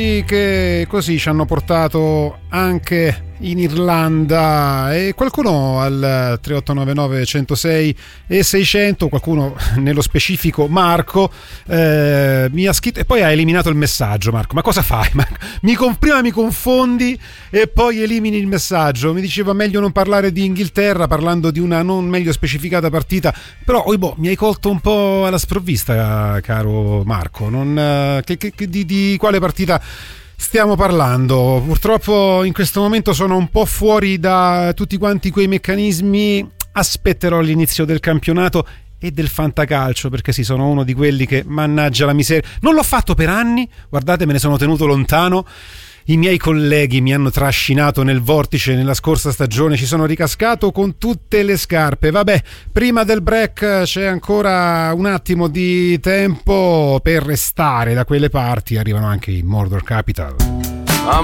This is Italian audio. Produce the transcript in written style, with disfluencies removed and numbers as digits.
che così ci hanno portato anche in Irlanda, e qualcuno al 3899 106 e 600, qualcuno nello specifico Marco, mi ha scritto e poi ha eliminato il messaggio. Marco, ma cosa fai? Prima mi confondi e poi elimini il messaggio. Mi diceva meglio non parlare di Inghilterra parlando di una non meglio specificata partita, però mi hai colto un po' alla sprovvista, caro Marco. Di quale partita stiamo parlando? Purtroppo in questo momento sono un po' fuori da tutti quanti quei meccanismi. Aspetterò l'inizio del campionato e del fantacalcio, perché sì, sono uno di quelli che, mannaggia la miseria, non l'ho fatto per anni, guardate, me ne sono tenuto lontano. I miei colleghi mi hanno trascinato nel vortice nella scorsa stagione, ci sono ricascato con tutte le scarpe. Vabbè, prima del break c'è ancora un attimo di tempo per restare da quelle parti, arrivano anche i Mordor Capital.